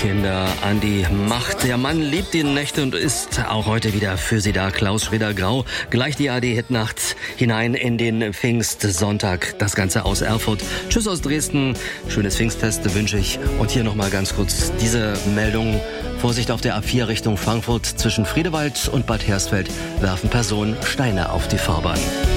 Kinder an die Macht. Der Mann liebt die Nächte und ist auch heute wieder für Sie da. Klaus Schweder-Grau. Gleich die ARD-Hitnacht hinein in den Pfingstsonntag. Das Ganze aus Erfurt. Tschüss aus Dresden. Schönes Pfingstfest wünsche ich. Und hier nochmal ganz kurz diese Meldung. Vorsicht auf der A4 Richtung Frankfurt. Zwischen Friedewald und Bad Hersfeld werfen Personen Steine auf die Fahrbahn.